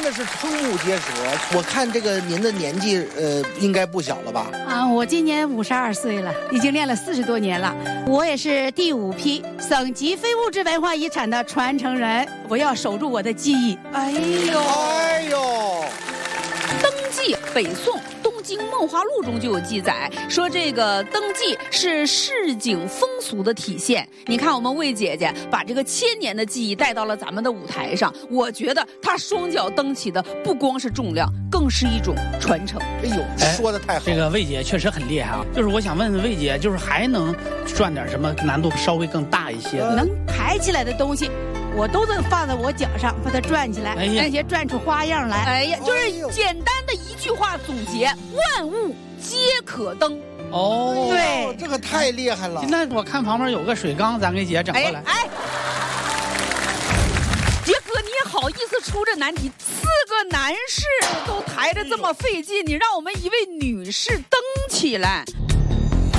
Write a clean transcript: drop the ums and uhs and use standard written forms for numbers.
真的是瞠目结舌。我看这个您的年纪，应该不小了吧？ 我今年52岁了，已经练了40多年了。我也是第5批省级非物质文化遗产的传承人，我要守住我的记忆。 哎呦， 登记，北宋东京梦华录中就有记载，说这个登记是市井风俗的体现。你看我们魏姐姐把这个1000年的记忆带到了咱们的舞台上，我觉得她双脚蹬起的不光是重量，更是一种传承。 哎呦，说的太好了。 这个魏姐确实很厉害啊！就是我想问问魏姐，就是还能转点什么难度稍微更大一些的？ 能抬起来的东西，我都能放在我脚上，把它转起来，而且转出花样来。 哎呀，就是简单的一句话总结：万物皆可登。 哦， 对， 这个太厉害了。 那我看旁边有个水缸，咱给姐整过来。 杰哥，你也好意思出这难题？4个男士都抬着这么费劲，你让我们一位女士登起来。